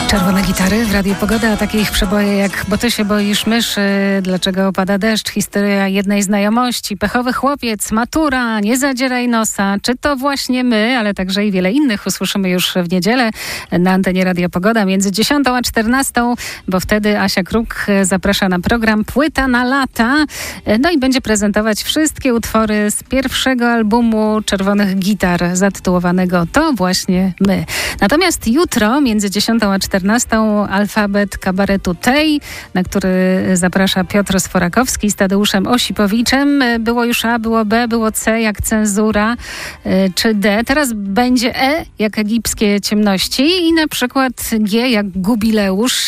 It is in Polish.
Czerwone gitary w Radiu Pogoda, a takie ich przeboje jak Bo ty się boisz myszy, Dlaczego pada deszcz, Historia jednej znajomości, Pechowy chłopiec, Matura, Nie zadzieraj nosa, Czy to właśnie my, ale także i wiele innych usłyszymy już w niedzielę na antenie Radia Pogoda między 10 a 14, bo wtedy Asia Kruk zaprasza na program Płyta na lata, no i będzie prezentować wszystkie utwory z pierwszego albumu Czerwonych Gitar zatytułowanego To właśnie my. Natomiast jutro między 10 a 14 alfabet kabaretu Tej, na który zaprasza Piotr Sforakowski z Tadeuszem Osipowiczem. Było już A, było B, było C jak cenzura, czy D. Teraz będzie E jak egipskie ciemności i na przykład G jak Gubileusz.